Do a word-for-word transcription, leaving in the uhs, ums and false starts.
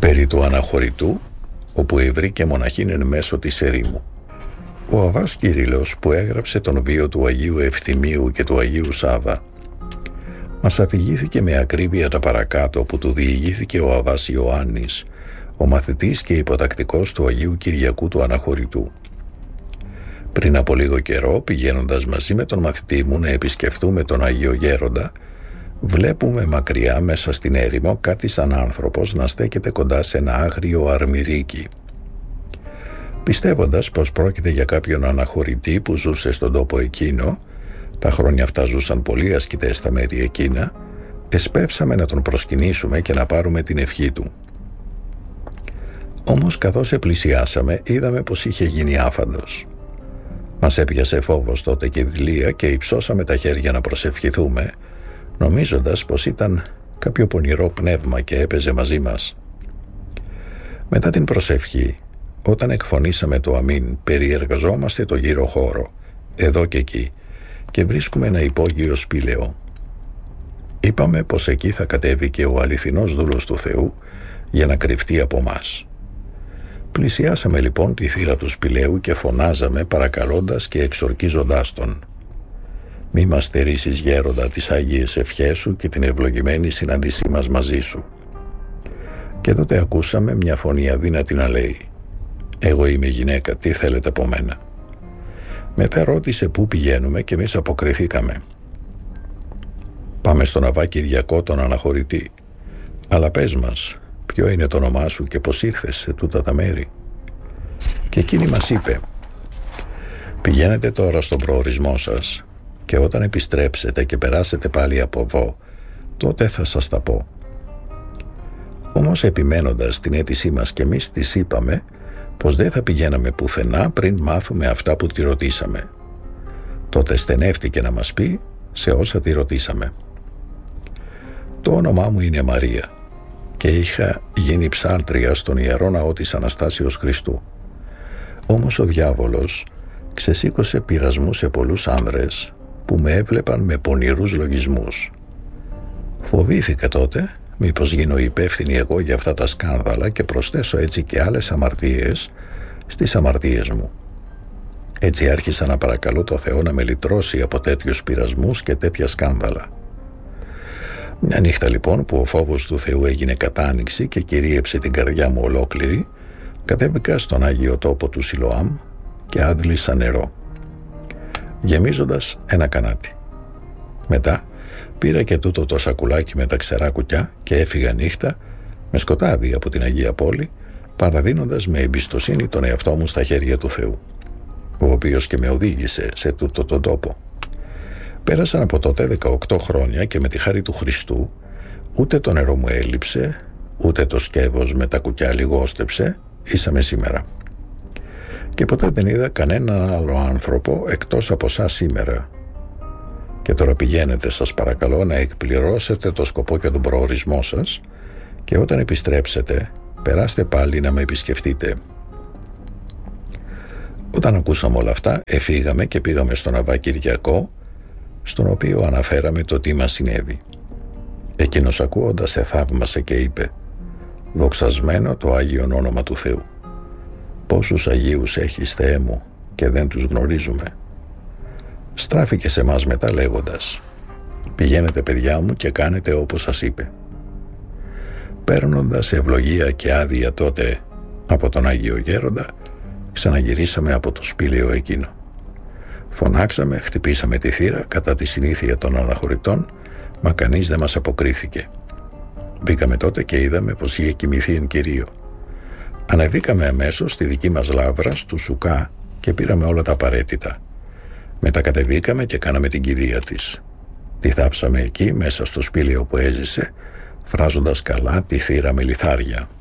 περί του αναχωρητού, όπου ευρήκε μοναχήν εν μέσω της ερήμου. Ο Αββάς Κύριλλος, που έγραψε τον βίο του Αγίου Ευθυμίου και του Αγίου Σάβα, μας αφηγήθηκε με ακρίβεια τα παρακάτω που του διηγήθηκε ο Αββάς Ιωάννης, ο μαθητής και υποτακτικός του Αγίου Κυριακού του Αναχωρητού. Πριν από λίγο καιρό, πηγαίνοντας μαζί με τον μαθητή μου να επισκεφθούμε τον Άγιο Γέροντα, βλέπουμε μακριά μέσα στην έρημο κάτι σαν άνθρωπος να στέκεται κοντά σε ένα άγριο αρμυρίκι. Πιστεύοντας πως πρόκειται για κάποιον αναχωρητή που ζούσε στον τόπο εκείνο, τα χρόνια αυτά ζούσαν πολλοί ασκητές στα μέρη εκείνα, εσπεύσαμε να τον προσκυνήσουμε και να πάρουμε την ευχή του. Όμως καθώς επλησιάσαμε, είδαμε πως είχε γίνει άφαντος. Μας έπιασε φόβος τότε και δειλία και υψώσαμε τα χέρια να προσευχηθούμε, νομίζοντας πως ήταν κάποιο πονηρό πνεύμα και έπαιζε μαζί μας. Μετά την προσευχή, όταν εκφωνήσαμε το αμήν, περιεργαζόμαστε το γύρο χώρο, εδώ και εκεί, και βρίσκουμε ένα υπόγειο σπήλαιο. Είπαμε πως εκεί θα κατέβει και ο αληθινός δούλος του Θεού για να κρυφτεί από μας. Πλησιάσαμε λοιπόν τη θύρα του σπηλαίου και φωνάζαμε παρακαλώντας και εξορκίζοντάς τον. «Μη μας στερήσεις, Γέροντα, τις Άγιες ευχές σου και την ευλογημένη συνάντησή μας μαζί σου». Και τότε ακούσαμε μια φωνή αδύνατη να λέει «Εγώ είμαι γυναίκα, τι θέλετε από μένα?» Μετά ρώτησε πού πηγαίνουμε και εμείς αποκριθήκαμε. «Πάμε στον Αββά Κυριακό τον Αναχωρητή. Αλλά πες μας, ποιο είναι το όνομά σου και πως ήρθες σε τούτα τα μέρη?» Και εκείνη μας είπε «Πηγαίνετε τώρα στον προορισμό σας και όταν επιστρέψετε και περάσετε πάλι από εδώ, τότε θα σας τα πω». Όμως επιμένοντας την αίτησή μας και εμείς της είπαμε πως δεν θα πηγαίναμε πουθενά πριν μάθουμε αυτά που τη ρωτήσαμε. Τότε στενεύτηκε να μας πει σε όσα τη ρωτήσαμε. «Το όνομά μου είναι Μαρία και είχα γίνει ψάρτρια στον Ιερό Ναό της Αναστάσεως Χριστού. Όμως ο διάβολος ξεσήκωσε πειρασμού σε πολλούς άνδρες που με έβλεπαν με πονηρούς λογισμούς. Φοβήθηκα τότε μήπως γίνω υπεύθυνη εγώ για αυτά τα σκάνδαλα και προσθέσω έτσι και άλλες αμαρτίες στις αμαρτίες μου. Έτσι άρχισα να παρακαλώ το Θεό να με λυτρώσει από τέτοιους πειρασμούς και τέτοια σκάνδαλα. Μια νύχτα λοιπόν που ο φόβος του Θεού έγινε κατάνοιξη και κυρίεψε την καρδιά μου ολόκληρη, κατέβηκα στον Άγιο Τόπο του Σιλοάμ και άντλησα νερό, γεμίζοντας ένα κανάτι. Μετά πήρα και τούτο το σακουλάκι με τα ξερά κουκιά και έφυγα νύχτα με σκοτάδι από την Αγία Πόλη, παραδίνοντας με εμπιστοσύνη τον εαυτό μου στα χέρια του Θεού, ο οποίος και με οδήγησε σε τούτο τον τόπο. Πέρασαν από τότε δεκαοκτώ χρόνια και με τη χάρη του Χριστού ούτε το νερό μου έλειψε, ούτε το σκεύος με τα κουκιά λιγόστεψε, ήσαμε σήμερα. Και ποτέ δεν είδα κανέναν άλλο άνθρωπο εκτός από σας σήμερα. Και τώρα πηγαίνετε, σας παρακαλώ, να εκπληρώσετε το σκοπό και τον προορισμό σας και όταν επιστρέψετε περάστε πάλι να με επισκεφτείτε». Όταν ακούσαμε όλα αυτά, εφήγαμε και πήγαμε στον Αββά Κυριακό, στον οποίο αναφέραμε το τι μας συνέβη. Εκείνος ακούοντας εθαύμασε και είπε «Δοξασμένο το Άγιον όνομα του Θεού. Πόσους Αγίους έχεις, Θεέ μου, και δεν τους γνωρίζουμε». Στράφηκε σε μας μετά λέγοντας «Πηγαίνετε, παιδιά μου, και κάνετε όπως σας είπε». Παίρνοντας ευλογία και άδεια τότε από τον Άγιο Γέροντα, ξαναγυρίσαμε από το σπήλαιο εκείνο. Φωνάξαμε, χτυπήσαμε τη θύρα κατά τη συνήθεια των αναχωρητών, μα κανείς δεν μας αποκρίθηκε. Μπήκαμε τότε και είδαμε πως είχε κοιμηθεί εν Κυρίω. Ανεβήκαμε αμέσως στη δική μας λάβρα, στου Σουκά, και πήραμε όλα τα απαραίτητα. Μετά κατεβήκαμε και κάναμε την κηδεία της. Τη θάψαμε εκεί μέσα στο σπήλαιο που έζησε, φράζοντας καλά τη θύρα με λιθάρια.